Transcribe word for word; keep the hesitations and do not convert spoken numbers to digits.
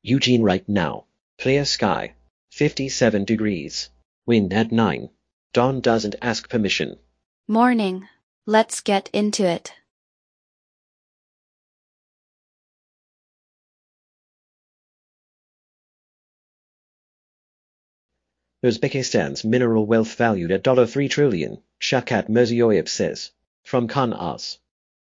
Eugene right now. Clear sky. fifty-seven degrees. Wind at nine. Dawn doesn't ask permission. Morning. Let's get into it. Uzbekistan's mineral wealth valued at three trillion dollars, Shavkat Mirziyoyev says. From Khan As.